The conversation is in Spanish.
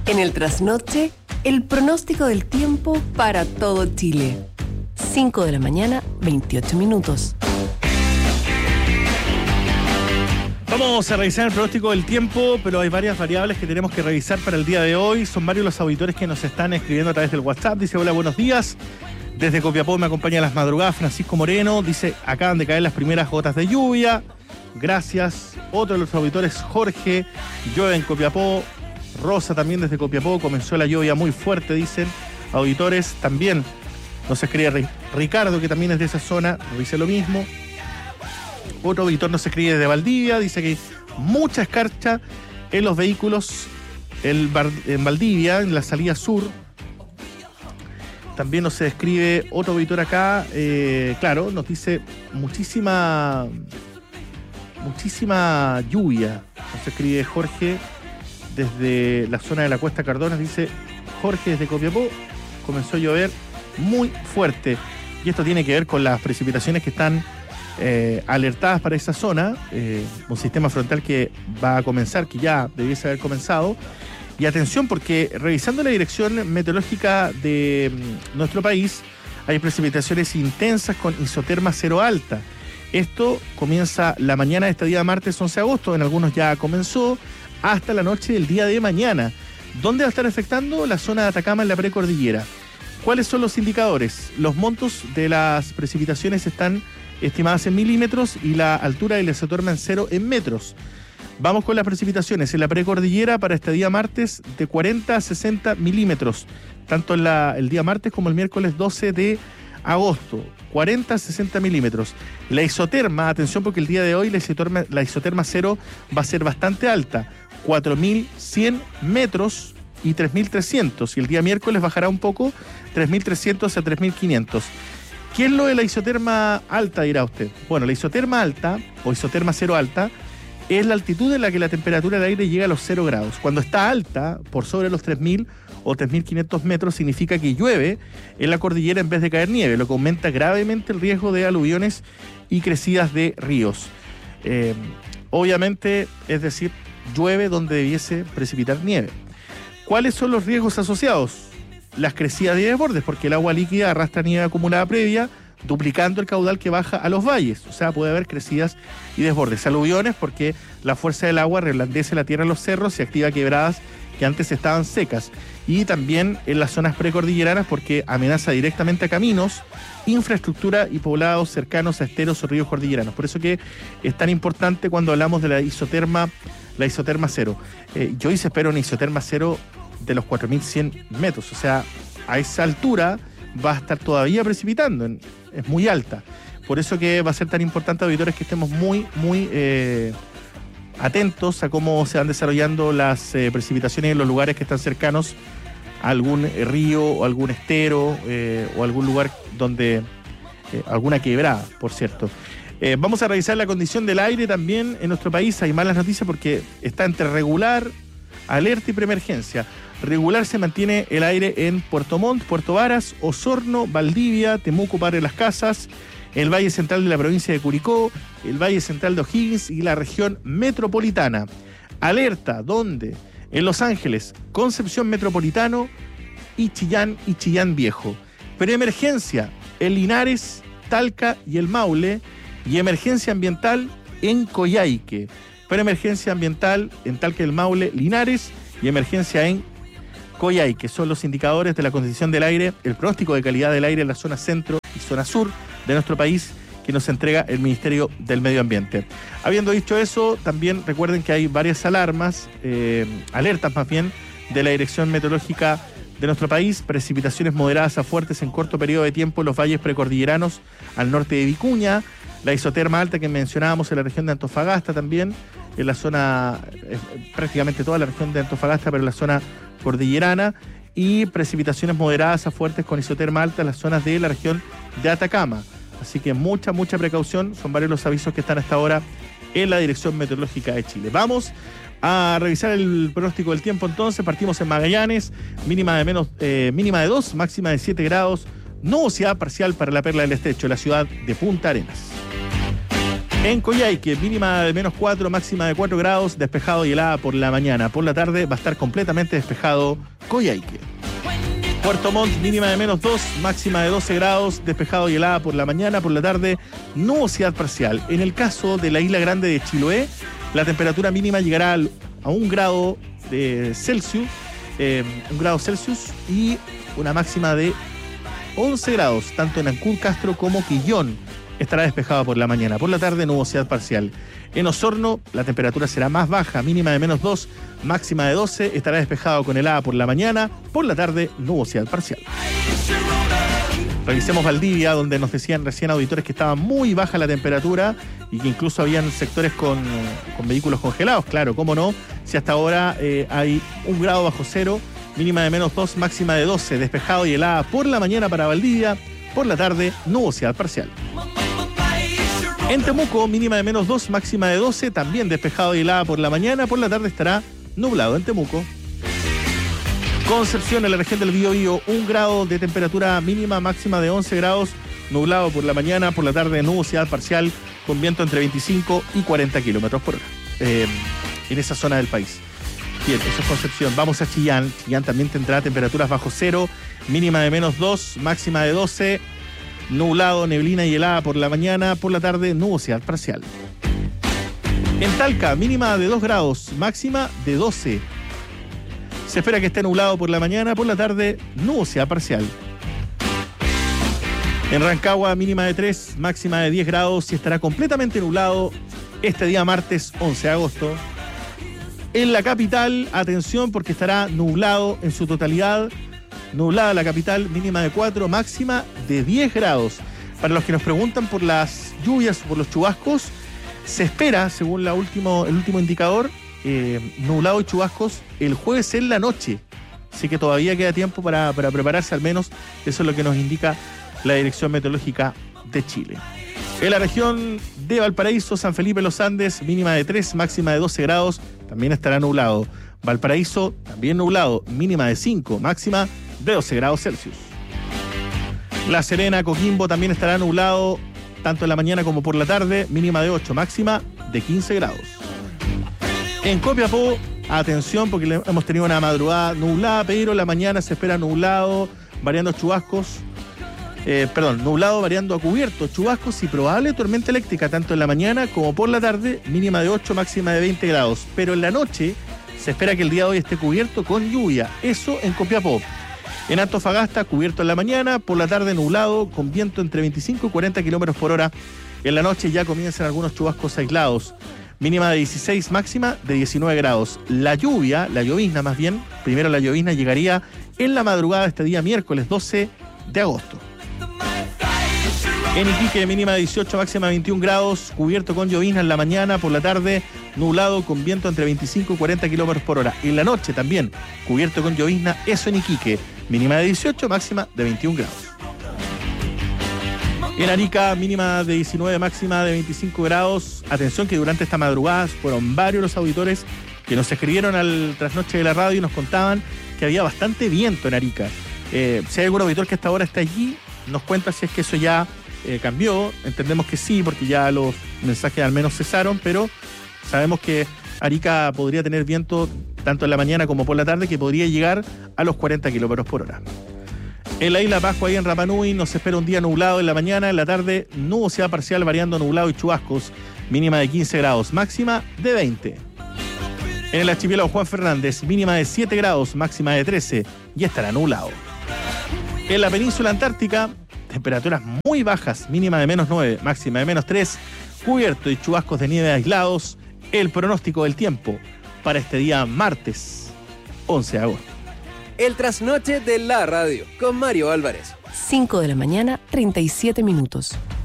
En el trasnoche, el pronóstico del tiempo para todo Chile. 5 de la mañana, 28 minutos. Vamos a revisar el pronóstico del tiempo, pero hay varias variables que tenemos que revisar para el día de hoy. Son varios los auditores que nos están escribiendo a través del WhatsApp. Dice, hola, buenos días. Desde Copiapó me acompaña a las madrugadas Francisco Moreno. Dice, acaban de caer las primeras gotas de lluvia. Gracias. Otro de los auditores, Jorge. Llueve en Copiapó. Rosa también desde Copiapó. Comenzó la lluvia muy fuerte, dicen auditores. También nos escribe Ricardo, que también es de esa zona. Dice lo mismo. Otro auditor nos escribe desde Valdivia. Dice que hay mucha escarcha en los vehículos en Valdivia, en la salida sur. También nos escribe otro auditor acá. Claro, nos dice muchísima lluvia. Nos escribe Jorge desde la zona de la Cuesta Cardonas. Dice Jorge desde Copiapó, comenzó a llover muy fuerte. Y esto tiene que ver con las precipitaciones que están alertadas para esa zona. Un sistema frontal que va a comenzar, que ya debiese haber comenzado. Y atención, porque revisando la dirección meteorológica de nuestro país, hay precipitaciones intensas con isoterma cero alta. Esto comienza la mañana de este día martes 11 de agosto, en algunos ya comenzó, hasta la noche del día de mañana. ¿Dónde va a estar afectando? La zona de Atacama en la precordillera. ¿Cuáles son los indicadores? Los montos de las precipitaciones están estimadas en milímetros y la altura del isoterma en 0 en metros. Vamos con las precipitaciones. En la precordillera para este día martes de 40 a 60 milímetros, tanto el día martes como el miércoles 12 de agosto. 40 a 60 milímetros. La isoterma, atención porque el día de hoy la isoterma cero va a ser bastante alta, 4.100 metros y 3.300. Y el día miércoles bajará un poco, 3.300 a 3.500. ¿Qué es lo de la isoterma alta, dirá usted? Bueno, la isoterma alta o isoterma cero alta es la altitud en la que la temperatura del aire llega a los 0 grados. Cuando está alta, por sobre los 3.000 o 3.500 metros, significa que llueve en la cordillera en vez de caer nieve, lo que aumenta gravemente el riesgo de aluviones y crecidas de ríos. Obviamente, es decir, llueve donde debiese precipitar nieve. ¿Cuáles son los riesgos asociados? Las crecidas y desbordes, porque el agua líquida arrastra nieve acumulada previa, duplicando el caudal que baja a los valles. O sea, puede haber crecidas y desbordes. Aluviones, porque la fuerza del agua reblandece la tierra en los cerros y activa quebradas que antes estaban secas. Y también en las zonas precordilleranas, porque amenaza directamente a caminos, infraestructura y poblados cercanos a esteros o ríos cordilleranos. Por eso que es tan importante cuando hablamos de la isoterma cero. Yo hice espero una isoterma cero de los 4.100 metros. O sea, a esa altura va a estar todavía precipitando, es muy alta. Por eso que va a ser tan importante, auditores, que estemos muy atentos a cómo se van desarrollando las precipitaciones en los lugares que están cercanos a algún río o algún estero o algún lugar donde, alguna quebrada, por cierto. Vamos a revisar la condición del aire también en nuestro país. Hay malas noticias porque está entre regular, alerta y preemergencia. Regular se mantiene el aire en Puerto Montt, Puerto Varas, Osorno, Valdivia, Temuco, Padre Las Casas, el Valle Central de la provincia de Curicó, el Valle Central de O'Higgins y la región metropolitana. Alerta, ¿dónde? En Los Ángeles, Concepción Metropolitano y Chillán Viejo. Preemergencia en Linares, Talca y el Maule, y emergencia ambiental en Coyhaique. Preemergencia ambiental en Talca y el Maule, Linares, y emergencia en Coyhaique. Son los indicadores de la condición del aire, el pronóstico de calidad del aire en la zona centro y zona sur de nuestro país que nos entrega el Ministerio del Medio Ambiente. Habiendo dicho eso, también recuerden que hay varias alarmas, alertas más bien, de la Dirección Meteorológica de nuestro país. Precipitaciones moderadas a fuertes en corto periodo de tiempo en los valles precordilleranos al norte de Vicuña, la isoterma alta que mencionábamos en la región de Antofagasta también, en la zona, prácticamente toda la región de Antofagasta, pero en la zona cordillerana, y precipitaciones moderadas a fuertes con isoterma alta en las zonas de la región de Atacama. Así que mucha precaución, son varios los avisos que están hasta ahora en la Dirección Meteorológica de Chile. Vamos a revisar el pronóstico del tiempo entonces. Partimos en Magallanes, mínima de 2, máxima de 7 grados, nubosidad parcial para la Perla del Estrecho, la ciudad de Punta Arenas. En Coyhaique, mínima de -4, máxima de 4 grados, despejado y helada por la mañana. Por la tarde va a estar completamente despejado Coyhaique. Puerto Montt, mínima de -2, máxima de 12 grados, despejado y helada por la mañana. Por la tarde, nubosidad parcial. En el caso de la isla grande de Chiloé, la temperatura mínima llegará a 1 grado Celsius, 1 grado Celsius y una máxima de 11 grados, tanto en Ancud, Castro como Quillón. Estará despejada por la mañana. Por la tarde, nubosidad parcial. En Osorno, la temperatura será más baja, mínima de -2, máxima de 12. Estará despejado con helada por la mañana. Por la tarde, nubosidad parcial. Revisemos Valdivia, donde nos decían recién auditores que estaba muy baja la temperatura y que incluso habían sectores con vehículos congelados. Claro, cómo no, si hasta ahora hay 1 grado bajo cero, mínima de -2, máxima de 12. Despejado y helada por la mañana para Valdivia. Por la tarde, nubosidad parcial. En Temuco, mínima de -2, máxima de 12, también despejado y helada por la mañana. Por la tarde estará nublado en Temuco. Concepción, en la región del Biobío, 1 grado de temperatura mínima, máxima de 11 grados, nublado por la mañana. Por la tarde, nubosidad parcial, con viento entre 25 y 40 kilómetros por hora. En esa zona del país. Bien, eso es Concepción. Vamos a Chillán. Chillán también tendrá temperaturas bajo cero, mínima de -2, máxima de 12. Nublado, neblina y helada por la mañana. Por la tarde, nubosidad parcial. En Talca, mínima de 2 grados, máxima de 12. Se espera que esté nublado por la mañana. Por la tarde, nubosidad parcial. En Rancagua, mínima de 3, máxima de 10 grados y estará completamente nublado este día martes 11 de agosto. En la capital, atención porque estará nublado en su totalidad. Nublada la capital, mínima de 4, máxima de 10 grados. Para los que nos preguntan por las lluvias, por los chubascos, se espera, según el último indicador, nublado y chubascos el jueves en la noche. Así que todavía queda tiempo para prepararse, al menos eso es lo que nos indica la Dirección Meteorológica de Chile. En la región de Valparaíso, San Felipe Los Andes, mínima de 3, máxima de 12 grados, también estará nublado. Valparaíso, también nublado, mínima de 5, máxima de 12 grados Celsius. La Serena, Coquimbo, también estará nublado tanto en la mañana como por la tarde, mínima de 8, máxima de 15 grados. En Copiapó, atención porque hemos tenido una madrugada nublada, pero la mañana se espera nublado, variando chubascos. Nublado variando a cubierto, chubascos y probable tormenta eléctrica tanto en la mañana como por la tarde, mínima de 8, máxima de 20 grados. Pero en la noche se espera que el día de hoy esté cubierto con lluvia, eso en Copiapó. En Antofagasta, cubierto en la mañana, por la tarde nublado, con viento entre 25 y 40 kilómetros por hora. En la noche ya comienzan algunos chubascos aislados, mínima de 16, máxima de 19 grados. La llovizna más bien, primero la llovizna llegaría en la madrugada de este día miércoles 12 de agosto. En Iquique, mínima de 18, máxima de 21 grados, cubierto con llovizna en la mañana, por la tarde nublado con viento entre 25 y 40 kilómetros por hora. En la noche también, cubierto con llovizna, eso en Iquique, mínima de 18, máxima de 21 grados. En Arica, mínima de 19, máxima de 25 grados. Atención que durante esta madrugada fueron varios los auditores que nos escribieron al trasnoche de la radio y nos contaban que había bastante viento en Arica. Si hay algún auditor que hasta ahora está allí, nos cuenta si es que eso ya cambió. Entendemos que sí, porque ya los mensajes al menos cesaron, pero sabemos que Arica podría tener viento tanto en la mañana como por la tarde, que podría llegar a los 40 kilómetros por hora. En la isla Pascua, ahí en Rapa Nui, nos espera un día nublado en la mañana, en la tarde nubosidad parcial variando nublado y chubascos, mínima de 15 grados, máxima de 20. En el archipiélago Juan Fernández, mínima de 7 grados, máxima de 13 y estará nublado. En la península antártica, temperaturas muy bajas, mínima de -9, máxima de -3, cubierto y chubascos de nieve aislados. El pronóstico del tiempo para este día martes 11 de agosto. El trasnoche de la radio con Mario Álvarez. 5 de la mañana, 37 minutos.